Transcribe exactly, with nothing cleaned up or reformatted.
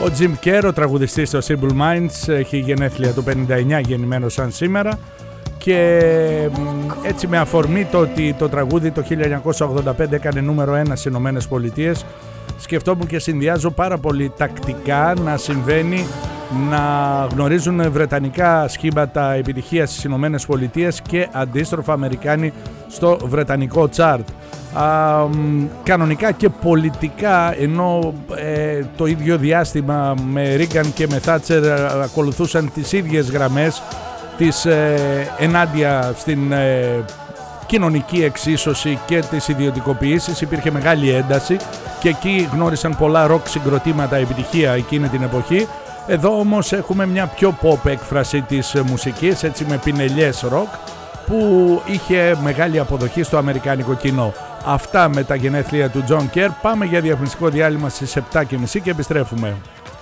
Ο Jim Kerr, ο τραγουδιστής των Simple Minds, έχει γενέθλια του πενήντα εννιά, γεννημένος σαν σήμερα, και έτσι με αφορμή το ότι το τραγούδι το χίλια εννιακόσια ογδόντα πέντε έκανε νούμερο ένα στις Ηνωμένες Πολιτείες, σκεφτόμουν και συνδυάζω πάρα πολύ τακτικά να συμβαίνει να γνωρίζουν βρετανικά σχήματα επιτυχίας στις Ηνωμένες Πολιτείες και αντίστροφα Αμερικάνοι στο βρετανικό chart. Α, κανονικά και πολιτικά, ενώ ε, το ίδιο διάστημα με Ρίγκαν και με Θάτσερ ακολουθούσαν τις ίδιες γραμμές της ε, ενάντια στην ε, κοινωνική εξίσωση και τις ιδιωτικοποιήσεις, υπήρχε μεγάλη ένταση και εκεί γνώρισαν πολλά ροκ συγκροτήματα επιτυχία εκείνη την εποχή. Εδώ όμως έχουμε μια πιο pop έκφραση της μουσικής, έτσι με πινελιές ροκ, που είχε μεγάλη αποδοχή στο αμερικάνικο κοινό. Αυτά με τα γενέθλια του John Kerr. Πάμε για διαφημιστικό διάλειμμα στις επτά και μισή και επιστρέφουμε.